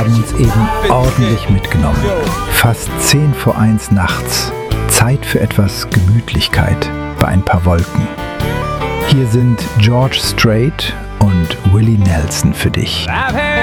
haben uns eben ordentlich mitgenommen. Fast 10 vor 1 nachts. Zeit für etwas Gemütlichkeit bei ein paar Wolken. Hier sind George Strait und Willie Nelson für dich.